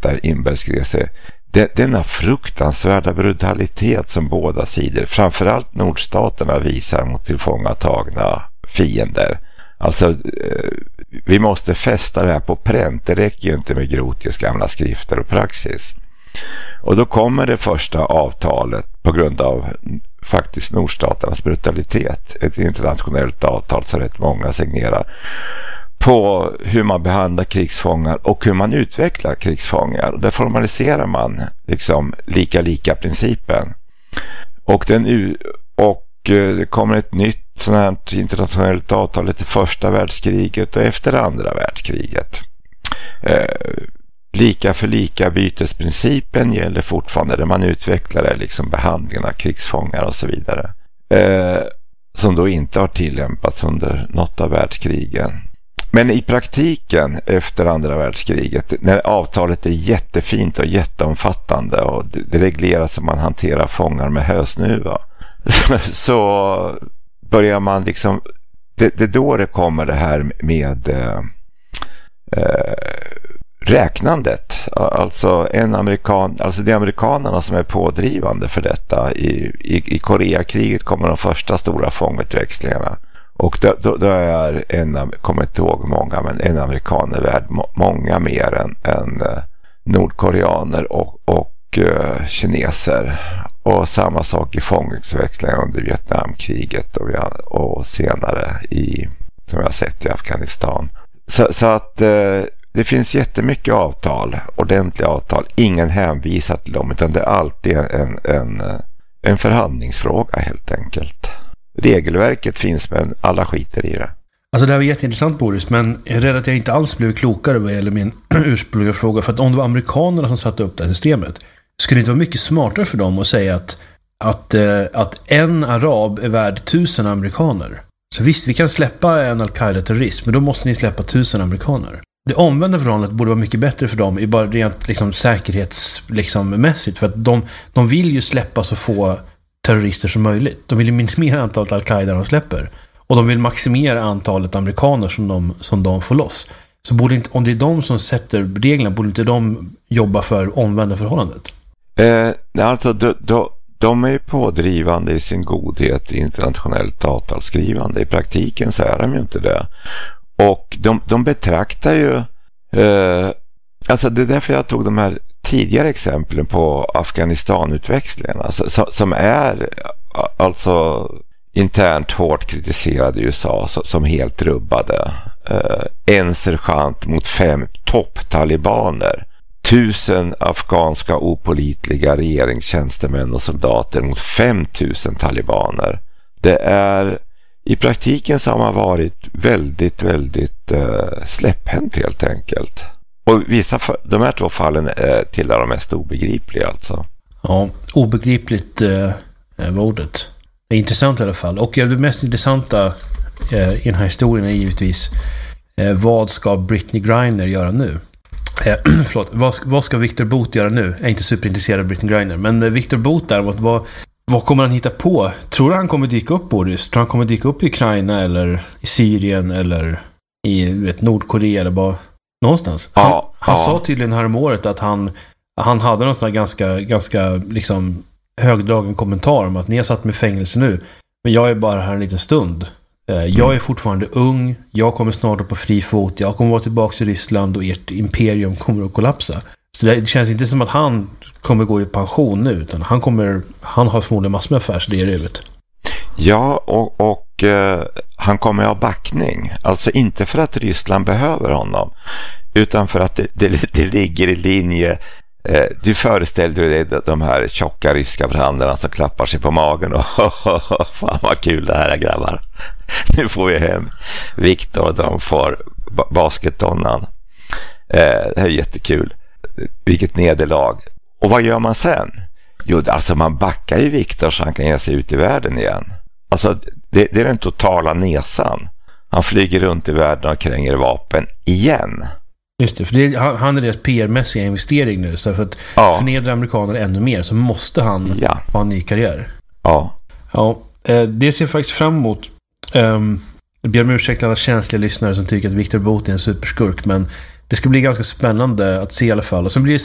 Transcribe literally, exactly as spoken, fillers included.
detta inbördeskrig. Denna fruktansvärda brutalitet som båda sidor, framförallt nordstaterna, visar mot tillfångatagna fiender. Alltså, vi måste fästa det här på pränt. Det räcker ju inte med Grotius gamla skrifter och praxis. Och då kommer det första avtalet på grund av faktiskt nordstaternas brutalitet. Ett internationellt avtal som rätt många signerar på hur man behandlar krigsfångar och hur man utvecklar krigsfångar. Och där formaliserar man liksom lika-lika-principen. Och, den, och det kommer ett nytt sånt här internationellt avtal efter första världskriget och efter andra världskriget. Eh, lika för lika bytesprincipen gäller fortfarande, där man utvecklar liksom behandlingen av krigsfångar och så vidare. Eh, som då inte har tillämpats under något av världskrigen. Men i praktiken efter andra världskriget, när avtalet är jättefint och jätteomfattande och det regleras att man hanterar fångar med hösnuva, så börjar man liksom, det, det då det kommer det här med eh, eh, räknandet. Alltså en amerikan, alltså det är amerikanerna som är pådrivande för detta. I, i, i Koreakriget kommer de första stora fångutväxlingarna. Och då, då, då är en, kommer inte ihåg många, men en amerikan är värd må, många mer än, än uh, nordkoreaner och, och uh, kineser. Och samma sak i fångutväxlingar under Vietnamkriget och, och senare i, som jag har sett i Afghanistan. Så, så att uh, det finns jättemycket avtal, ordentliga avtal. Ingen hänvisar till dem, utan det är alltid en, en, en förhandlingsfråga helt enkelt. Regelverket finns, men alla skiter i det. Alltså det här var jätteintressant, Boris, men jag är rädd att jag inte alls blev klokare vad gäller min ursprungliga fråga. För att om det var amerikanerna som satte upp det här systemet, skulle det inte vara mycket smartare för dem att säga att, att, att en arab är värd tusen amerikaner? Så visst, vi kan släppa en al-Qaida-terrorist, men då måste ni släppa tusen amerikaner. Det omvända förhållandet borde vara mycket bättre för dem, i bara rent liksom, säkerhetsmässigt. Liksom, för att de, de vill ju släppa så få terrorister som möjligt. De vill minimera antalet al-Qaida de släpper. Och de vill maximera antalet amerikaner som de, som de får loss. Så borde inte, om det är de som sätter reglerna, borde inte de jobba för omvända förhållandet? Eh, alltså, de, de, de är pådrivande i sin godhet i internationellt avtalsskrivande. I praktiken så är de ju inte det. Och de, de betraktar ju... Eh, alltså det är därför jag tog de här tidigare exemplen på Afghanistan-utväxlingarna som är alltså internt hårt kritiserade i U S A som helt rubbade. En sergeant mot fem topptalibaner. Tusen afghanska opålitliga regeringstjänstemän och soldater mot femtusen talibaner. Det är i praktiken som har varit väldigt, väldigt uh, släpphänt helt enkelt. Och vissa, de här två fallen är till de mest obegripliga alltså. Ja, obegripligt eh, var ordet. Det är intressant i alla fall. Och det mest intressanta eh, i den här historien är givetvis eh, vad ska Britney Griner göra nu? Eh, förlåt, vad, vad ska Victor Bout göra nu? Jag är inte superintresserad av Britney Griner. Men eh, Victor Bout däremot, vad, vad kommer han hitta på? Tror du han kommer dyka upp, Boris? Tror han kommer dyka upp i Ukraina eller i Syrien eller i vet, Nordkorea eller bara... någonstans. Han, ja, han ja. sa tydligen här om året att han, han hade någon sån här ganska, ganska liksom högdragen kommentar om att ni har satt mig i fängelse nu, men jag är bara här en liten stund. Jag är fortfarande ung, jag kommer snart på fri fot, jag kommer vara tillbaka i Ryssland och ert imperium kommer att kollapsa. Så det känns inte som att han kommer gå i pension nu, utan han kommer, han har förmodligen massor med affärsidéer i huvudet. Ja, och, och eh, han kommer ha backning. Alltså inte för att Ryssland behöver honom, utan för att det, det, det ligger i linje. Eh, du föreställde dig de här tjocka ryska bränderna som klappar sig på magen och fan vad kul det här är, grabbar. Nu får vi hem Viktor och de får ba- basketdonnan. Eh, det här är jättekul. Vilket nederlag. Och vad gör man sen? Jo, alltså man backar ju Viktor så han kan ge sig ut i världen igen. Alltså det, det är den totala nesan. Han flyger runt i världen och kränger vapen igen. Just det, för det, han, han är deras P R-mässiga investering nu. Så för att ja. förnedra amerikaner ännu mer så måste han ja. ha en ny karriär. Ja. Ja, det ser jag faktiskt fram emot. Um, jag ber om ursäkt alla känsliga lyssnare som tycker att Victor Bout är en superskurk, men det ska bli ganska spännande att se i alla fall. Och sen blir det